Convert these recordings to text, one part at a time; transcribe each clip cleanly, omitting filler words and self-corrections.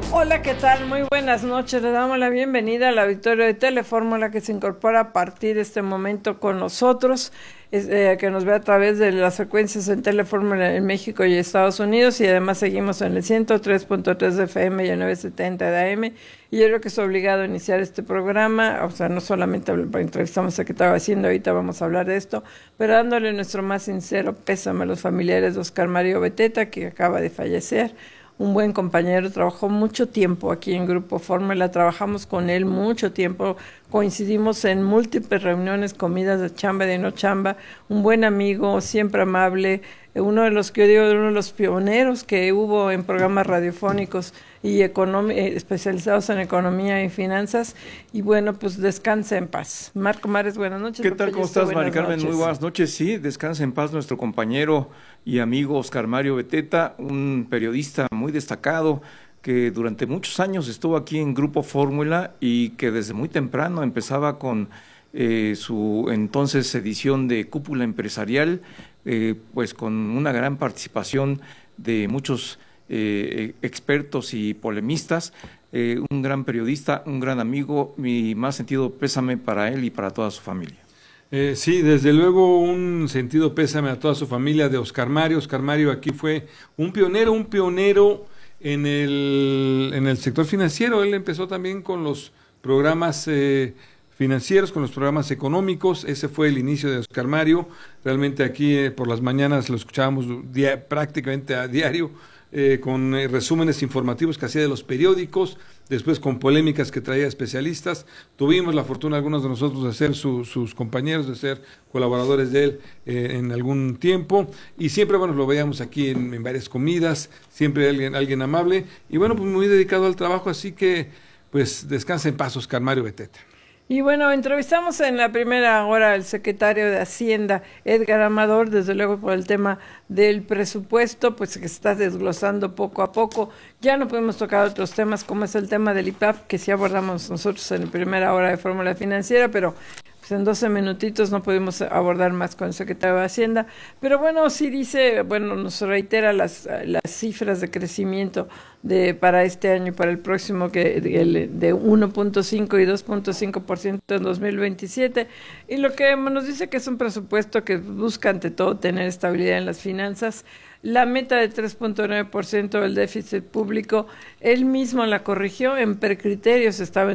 Hola, ¿qué tal? Muy buenas noches. Le damos la bienvenida al auditorio de Telefórmula que se incorpora a partir de este momento con nosotros, que nos ve a través de las frecuencias en Telefórmula en México y Estados Unidos, y además seguimos en el 103.3 de FM y el 970 de AM. Y yo creo que es obligado a iniciar este programa, o sea, no solamente entrevistamos al secretario de Hacienda, ahorita vamos a hablar de esto, pero dándole nuestro más sincero pésame a los familiares de Oscar Mario Beteta, que acaba de fallecer. Un buen compañero, trabajó mucho tiempo aquí en Grupo Fórmula, trabajamos con él mucho tiempo, coincidimos en múltiples reuniones, comidas de chamba, de no chamba, un buen amigo, siempre amable, uno de los que yo digo, uno de los pioneros que hubo en programas radiofónicos y especializados en economía y finanzas, y bueno, pues descansa en paz. Marco Mares, buenas noches. ¿Qué tal? ¿Cómo estás, Mari Carmen? Muy buenas noches. Sí, descansa en paz nuestro compañero y amigo Oscar Mario Beteta, un periodista muy destacado que durante muchos años estuvo aquí en Grupo Fórmula y que desde muy temprano empezaba con su entonces edición de Cúpula Empresarial, pues con una gran participación de muchos expertos y polemistas, un gran periodista, un gran amigo, mi más sentido pésame para él y para toda su familia. Sí, desde luego un sentido pésame a toda su familia de Oscar Mario. Oscar Mario aquí fue un pionero en el sector financiero. Él empezó también con los programas financieros, con los programas económicos. Ese fue el inicio de Oscar Mario. Realmente aquí por las mañanas lo escuchábamos prácticamente a diario, con resúmenes informativos que hacía de los periódicos, después con polémicas que traía especialistas. Tuvimos la fortuna algunos de nosotros de ser sus compañeros, de ser colaboradores de él en algún tiempo, y siempre bueno lo veíamos aquí en varias comidas, siempre alguien amable, y bueno, pues muy dedicado al trabajo, así que pues descansa en paz Oscar Mario Beteta. Y bueno, entrevistamos en la primera hora al secretario de Hacienda, Edgar Amador, desde luego por el tema del presupuesto, pues que se está desglosando poco a poco. Ya no podemos tocar otros temas como es el tema del IPAP, que sí abordamos nosotros en la primera hora de Fórmula Financiera, pero pues en 12 minutitos no pudimos abordar más con el secretario de Hacienda. Pero bueno, sí dice, bueno, nos reitera las cifras de crecimiento para este año y para el próximo, que de 1.5 y 2.5% en 2027, y lo que nos dice que es un presupuesto que busca ante todo tener estabilidad en las finanzas. La meta de 3.9% del déficit público, él mismo la corrigió, en precriterios estaba en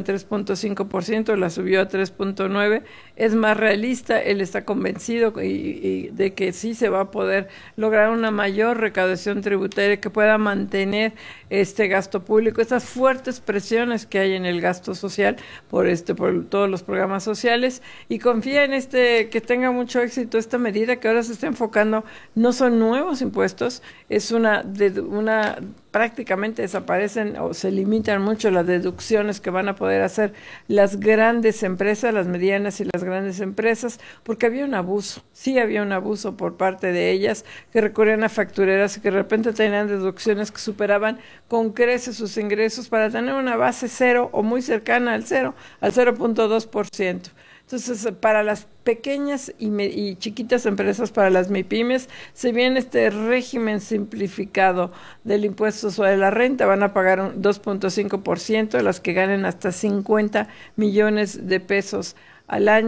3.5%, la subió a 3.9%, es más realista, él está convencido y de que sí se va a poder lograr una mayor recaudación tributaria que pueda mantener este gasto público, estas fuertes presiones que hay en el gasto social por todos los programas sociales, y confía en que tenga mucho éxito esta medida que ahora se está enfocando. No son nuevos impuestos, es prácticamente desaparecen o se limitan mucho las deducciones que van a poder hacer las grandes empresas, las medianas y las grandes empresas, porque había un abuso por parte de ellas, que recurrían a factureras y que de repente tenían deducciones que superaban con creces sus ingresos para tener una base cero o muy cercana al 0.2%. Entonces, para las pequeñas y chiquitas empresas, para las MIPYMES, se viene este régimen simplificado del impuesto sobre la renta, van a pagar un 2.5%, las que ganen hasta 50 millones de pesos al año.